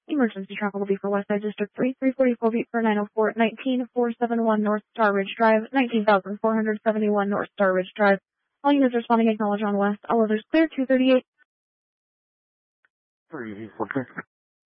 Emergency traffic will be for Westside District 3, 344 beat per 904, 19471 North Star Ridge Drive, 19,471 North Star Ridge Drive. All units responding acknowledge on West. All others clear. 238.